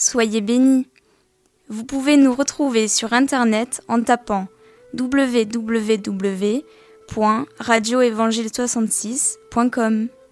soyez bénis. Vous pouvez nous retrouver sur internet en tapant www.radioevangile66.com.